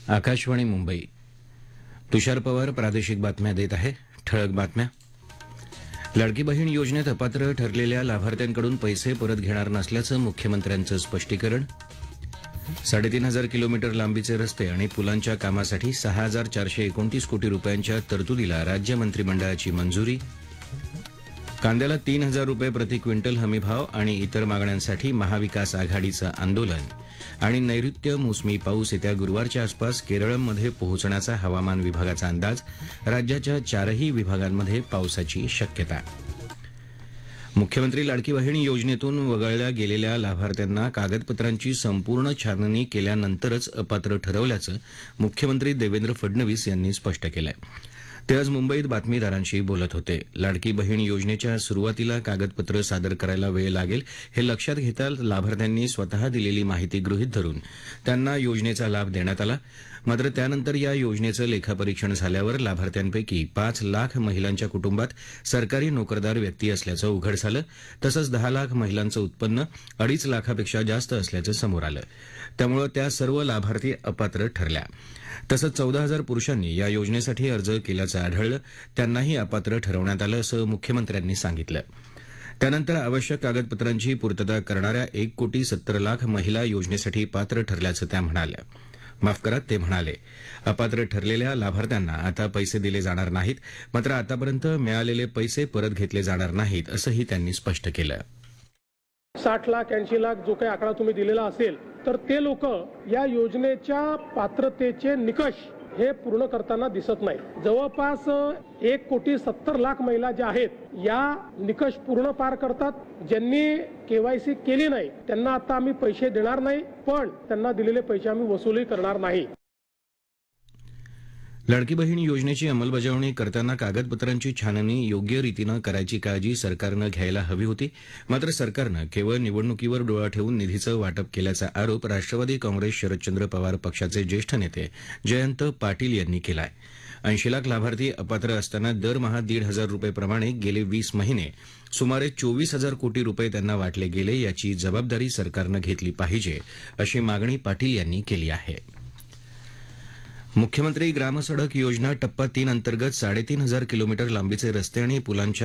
आकाशवाणी मुंबई. तुषार पवार प्रादेशिक बातम्या देत आहे. ठळक बातम्या. लाडकी बहीण योजनेत अपात्र ठरलेल्या लाभार्थ्यांकडून पैसे परत घेणार नसल्याचं मुख्यमंत्र्यांचं स्पष्टीकरण. 3,500 किलोमीटर लांबीचे रस्ते आणि पुलांच्या कामासाठी 6,429 कोटी रुपयांच्या तरतुदीला राज्य मंत्रिमंडळाची मंजुरी. कांद्याला 3,000 रुपये प्रति क्विंटल हमीभाव आणि इतर मागण्यांसाठी महाविकास आघाडीचं आंदोलन. आणि नैऋत्य मोसमी पाऊस येत्या गुरुवारच्या आसपास केरळमध्ये पोहोचण्याचा हवामान विभागाचा अंदाज. राज्याच्या 4ही विभागांमध्ये पावसाची शक्यता. मुख्यमंत्री लाडकी बहीण योजनेतून वगळल्या गेलेल्या लाभार्थ्यांना कागदपत्रांची संपूर्ण छाननी केल्यानंतरच अपात्र ठरवल्याचं मुख्यमंत्री देवेंद्र फडणवीस यांनी स्पष्ट केलं आहे. ते आज मुंबईत बातमीदारांशी बोलत होते. लाडकी बहीण योजनेच्या सुरुवातीला कागदपत्र सादर करायला वेळ लागेल हे लक्षात घेता लाभार्थ्यांनी स्वतः दिलेली माहिती गृहीत धरून त्यांना योजनेचा लाभ देण्यात आला. मात्र त्यानंतर या योजनेचं लेखापरीक्षण झाल्यावर लाभार्थ्यांपैकी 5 लाख महिलांच्या कुटुंबात सरकारी नोकरदार व्यक्ती असल्याचं उघड झालं. तसंच 10 लाख महिलांचं उत्पन्न 2.5 लाखापेक्षा जास्त असल्याचं समोर आलं. त्यामुळे त्या सर्व लाभार्थी अपात्र ठरल्या. तसंच 14,000 पुरुषांनी या योजनेसाठी अर्ज केल्याचं आढळलं. त्यांनाही अपात्र ठरवण्यात आलं असं मुख्यमंत्र्यांनी सांगितलं. त्यानंतर आवश्यक कागदपत्रांची पूर्तता करणाऱ्या 1,70,00,000 महिला योजनेसाठी पात्र ठरल्याचं ते म्हणाले. अपात्र ठरलेल्या लाभार्थ्यांना आता पैसे दिले जाणार नाहीत. मात्र आतापर्यंत मिळालेले पैसे परत घेतले जाणार नाहीत असंही त्यांनी स्पष्ट केलं. 60 लाख 80 लाख जो काही आकडा तुम्ही दिलेला असेल तर ते लोक या योजनेच्या पात्रतेचे निकष हे पूर्ण करताना दिसत नाही. जवळपास 1,70,00,000 महिला ज्या आहेत या निकष पूर्ण पार करतात. ज्यांनी केवायसी केली नाही त्यांना आता आम्ही पैसे देणार नाही, पण त्यांना दिलेले पैसे आम्ही वसुली करणार नाही. लाडकी बहीण योजनेची अंमलबजावणी करताना कागदपत्रांची छाननी योग्य रीतीनं करायची काळजी सरकारनं घ्यायला हवी होती. मात्र सरकारनं केवळ निवडणुकीवर डोळा ठेवून निधीचं वाटप केल्याचा आरोप राष्ट्रवादी काँग्रेस शरदचंद्र पवार पक्षाचे ज्येष्ठ नेते जयंत पाटील यांनी केला आहे. 80 लाख लाभार्थी अपात्र असताना दरमहा 1,500 रुपये प्रमाणे गेले 20 महिने सुमारे 24,000 कोटी रुपये त्यांना वाटले गेले. याची जबाबदारी सरकारनं घेतली पाहिजे अशी मागणी पाटील यांनी केली आहे. मुख्यमंत्री ग्रामसडक योजना टप्पा 3 अंतर्गत 3,500 किलोमीटर लांबीचे रस्ते आणि पुलांच्या